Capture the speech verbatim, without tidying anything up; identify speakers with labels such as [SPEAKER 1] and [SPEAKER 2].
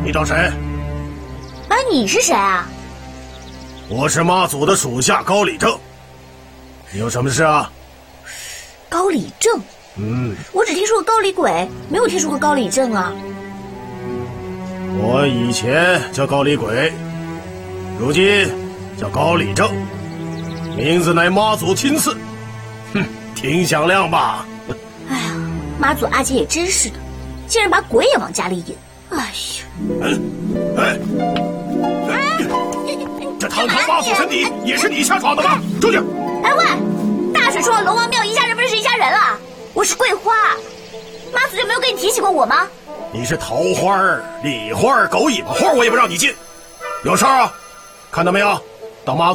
[SPEAKER 1] 你找谁？
[SPEAKER 2] 啊，你是谁啊？
[SPEAKER 1] 我是妈祖的属下高礼正。你有什么事啊？
[SPEAKER 2] 高礼正？
[SPEAKER 1] 嗯，
[SPEAKER 2] 我只听说过高礼鬼，没有听说过高礼正啊。
[SPEAKER 1] 我以前叫高礼鬼，如今叫高礼正，名字乃妈祖亲赐。哼，挺响亮吧？
[SPEAKER 2] 哎呀，妈祖阿姐也真是的，竟然把鬼也往家里引。哎呀！
[SPEAKER 1] 嗯，哎，哎，这堂堂妈祖神邸也是你瞎闯的吗？出去！
[SPEAKER 2] 哎喂，大水冲了龙王庙，一家人不认识一家人了。我是桂花，妈祖就没有跟你提起过我吗？
[SPEAKER 1] 你是桃花、梨花、狗尾巴花，我也不让你进。有事啊？看到没有？到妈祖